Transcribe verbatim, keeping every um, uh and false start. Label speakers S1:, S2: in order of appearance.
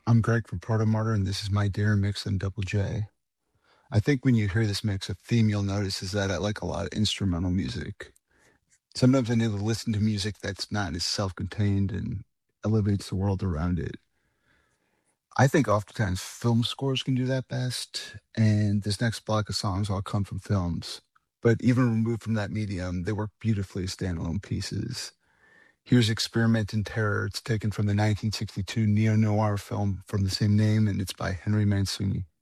S1: I'm Greg from Proto Martyr, and this is my Darren mix and Double J. I think when you hear this mix, a theme you'll notice is that I like a lot of instrumental music. Sometimes I need to listen to music that's not as self contained and elevates the world around it. I think oftentimes film scores can do that best, and this next block of songs all come from films. But even removed from that medium, they work beautifully as standalone pieces. Here's Experiment in Terror. It's taken from the nineteen sixty-two neo noir film from the same name, and it's by Henry Mancini.